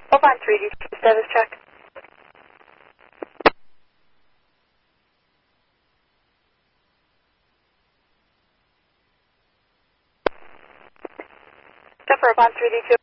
Hold on, 3D2 status check. Jumper up on 3D2.